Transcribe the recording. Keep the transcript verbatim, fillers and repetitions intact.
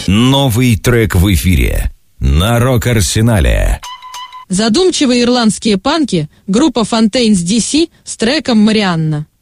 Новый трек в эфире на Рок-Арсенале. Задумчивые ирландские панки, группа Fontaines ди си с треком «Марианна».